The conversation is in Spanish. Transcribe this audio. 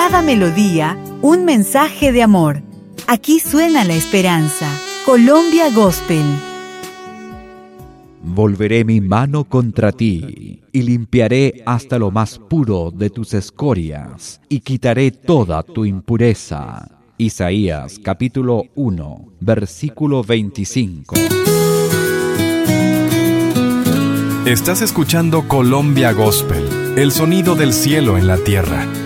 cada melodía, un mensaje de amor. Aquí suena la esperanza. Colombia Gospel. Volveré mi mano contra ti, y limpiaré hasta lo más puro de tus escorias, y quitaré toda tu impureza. Isaías capítulo 1, versículo 25. Estás escuchando Colombia Gospel, el sonido del cielo en la tierra.